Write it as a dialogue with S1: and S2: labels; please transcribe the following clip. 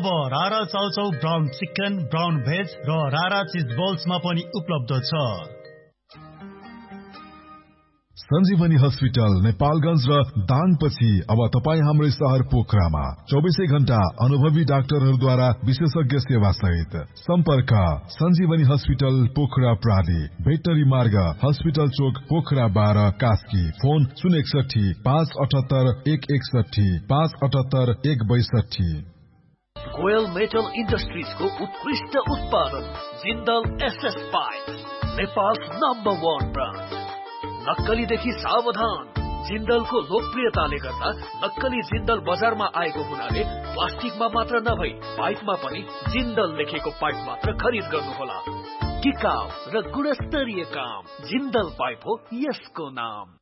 S1: अब रारा chow chow brown chicken, brown veg र रारा चिज बल्समा पनि उपलब्ध छ।
S2: सञ्जीवनी हस्पिटल नेपालगञ्ज र दाङपछि अब तपाईँ हाम्रै शहर पोखरामा 24 घण्टा अनुभवी डाक्टरहरूद्वारा विशेषज्ञ सेवा सहित। सम्पर्क सञ्जीवनी हस्पिटल पोखरा प्राली भेटनरी मार्ग हस्पिटल चोक पोखरा 12 कास्की। फोन 061 578 161 578 162।
S3: गोयल मेटल इन्डस्ट्रिजको उत्कृष्ट उत्पादन Jindal SS pipe, Nepal number 1 brand. नक्कलीदेखि सावधान। जिन्दलको लोकप्रियताले गर्दा नक्कली जिन्दल बजारमा आएको हुनाले प्लास्टिकमा मात्र नभई पाइपमा पनि जिन्दल लेखेको पाइप मात्र खरिद गर्नुहोला। टिकाउ र गुणस्तरीय काम जिन्दल पाइप हो यसको नाम।